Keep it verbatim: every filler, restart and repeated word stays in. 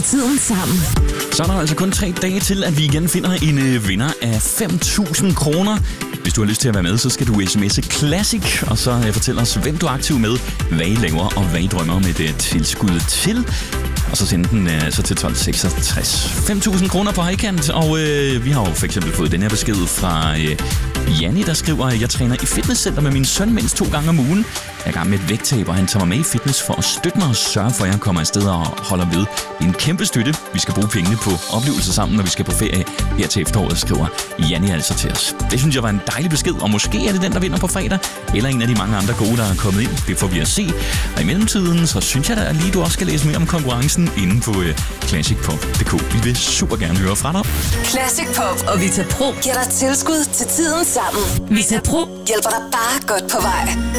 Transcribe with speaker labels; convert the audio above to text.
Speaker 1: Tiden sammen.
Speaker 2: Så er der altså kun tre dage til, at vi igen finder en øh, vinder af fem tusind kroner. Hvis du har lyst til at være med, så skal du sms'e Classic, og så øh, fortælle os, hvem du er aktiv med, hvad I laver og hvad I drømmer om et øh, tilskud til. Og så sende den øh, så til tolv seksogtres. fem tusind kroner på højkant, og øh, vi har jo for eksempel fået den her besked fra øh, Janni, der skriver, at jeg træner i fitnesscenter med min søn mindst to gange om ugen. Jeg er i gang med et vægttab, og han tager mig med i fitness for at støtte mig og sørge for, at jeg kommer afsted og holder ved. Det er en kæmpe støtte. Vi skal bruge pengene på oplevelser sammen, når vi skal på ferie her til efteråret, skriver Janni altså til os. Det synes jeg var en dejlig besked, og måske er det den, der vinder på fredag, eller en af de mange andre gode, der er kommet ind. Det får vi at se. Og i mellemtiden, så synes jeg da at lige, du også skal læse mere om konkurrencen inde på uh, classic pop punktum d k. Vi vil super gerne høre fra dig.
Speaker 1: Classic Pop og Vita Pro giver dig tilskud til tiden sammen. Vita Pro hjælper dig bare godt på vej.